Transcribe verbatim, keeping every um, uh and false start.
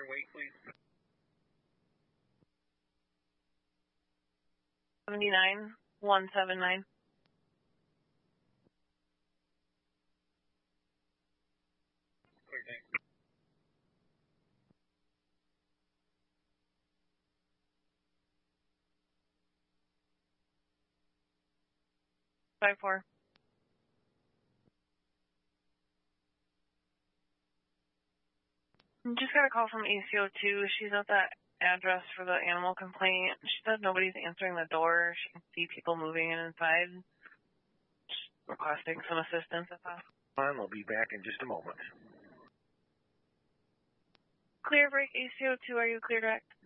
and weight, please. seventy-nine, one seven nine. Clear, thanks. Five four. Just got a call from A C O two. She's at that address for the animal complaint. She said nobody's answering the door. She can see people moving in inside. Just requesting some assistance if possible. We'll be back in just a moment. Clear break A C O two, are you clear direct?